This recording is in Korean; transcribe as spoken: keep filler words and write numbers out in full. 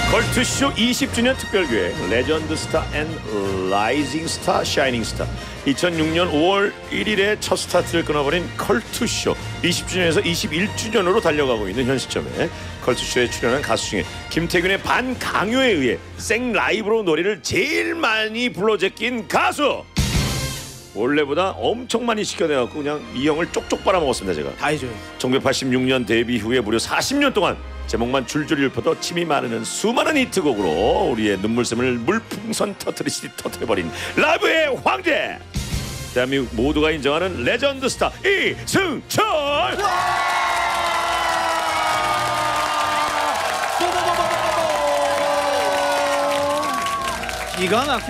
컬투쇼 이십 주년 특별기획 레전드 스타 앤 라이징 스타 샤이닝 스타 이천육 년 오월 일일에 첫 스타트를 끊어버린 컬투쇼 이십 주년에서 이십일 주년으로 달려가고 있는 현 시점에 컬투쇼에 출연한 가수 중에 김태균의 반강요에 의해 생 라이브로 노래를 제일 많이 불러 제낀 가수 원래보다 엄청 많이 시켜내갖고 그냥 이 형을 쪽쪽 빨아먹었습니다. 제가 다 해줘요. 천구백팔십육 년 데뷔 후에 무려 사십 년 동안 제목만 줄줄이 읊어도 침이 마르는 수많은 히트곡으로 우리의 눈물샘을 물풍선 터트리시듯 터트려버린 라브의 황제 대한민국 모두가 인정하는 레전드 스타 이승철. 기가 막혀.